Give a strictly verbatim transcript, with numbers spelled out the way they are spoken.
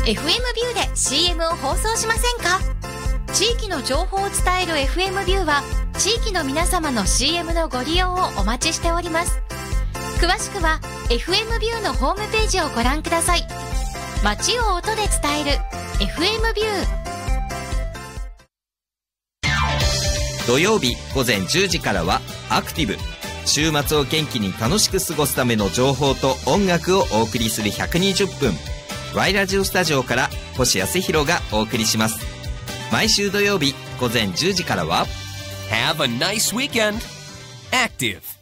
エフエム ビューで シーエム を放送しませんか？地域の情報を伝える エフエム ビューは地域の皆様の シーエム のご利用をお待ちしております。詳しくは エフエム ビューのホームページをご覧ください。街を音で伝える エフエム ビュー。 土曜日午前じゅうじからはアクティブ。週末を元気に楽しく過ごすための情報と音楽をお送りするひゃくにじゅっぷん。ワイラジオスタジオから星康弘がお送りします。毎週土曜日午前じゅうじからは Have a nice weekend. Active